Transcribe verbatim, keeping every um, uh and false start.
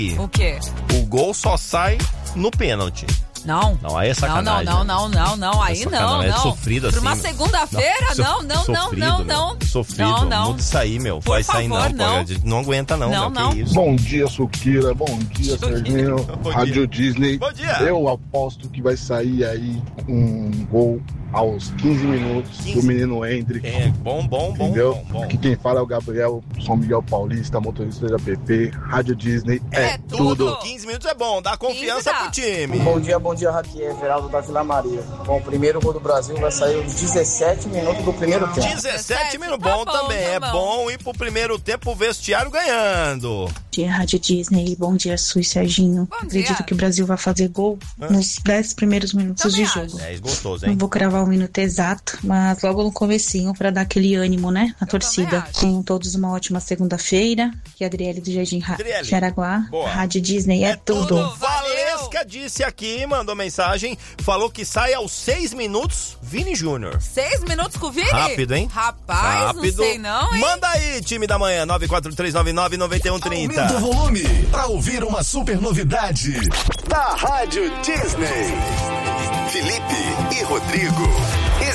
O quê? O gol só sai no pênalti. Não. Não, aí é sacanagem. Não, não, não, não, não, aí é não, é não. sofrido assim. Pra uma segunda-feira, não, não, não, sofrido, não, meu. não. Sofrido, não, não. Muda isso aí, meu. Por Vai favor, sair não, não. pô. A gente não aguenta não, Não, meu. não. Que isso? Bom dia, Suquira. Bom dia, Serginho. Bom Rádio dia. Disney. Bom dia. Eu aposto que vai sair aí um gol aos quinze minutos quinze do menino Hendrick. É, bom, bom, bom, Entendeu? bom, bom. Aqui quem fala é o Gabriel São Miguel Paulista, motorista da P P. Rádio Disney é, É tudo. tudo. quinze minutos é bom, dá confiança dá. pro time. Bom dia, bom dia, aqui é Geraldo da Vila Maria. Bom, o primeiro gol do Brasil vai sair aos dezessete minutos do primeiro tempo. dezessete minutos, Tá bom, bom, também. tá É bom. bom ir pro primeiro tempo o vestiário ganhando. Bom dia, Rádio Disney. Bom dia, Su e Serginho. Bom Acredito dia. que o Brasil vai fazer gol nos dez primeiros minutos Também de acho. jogo. É gostoso, Não hein? vou cravar o minuto exato, mas logo no comecinho pra dar aquele ânimo, né? Na torcida. também acho. Tenham todos uma ótima segunda-feira. Que é a Adriele do Jardim Ra- Adriele. Jaraguá. Boa. Rádio Disney é, tudo. tudo. Valesca disse aqui, mandou mensagem, falou que sai aos seis minutos, Vini Júnior. Seis minutos com o Vini? Rápido, hein? Rapaz, Rápido. não sei não, hein? Manda aí, time da manhã, nove quatro três nove nove, nove um três zero. Aumenta o volume pra ouvir uma super novidade da Rádio Disney. Felipe e Rodrigo.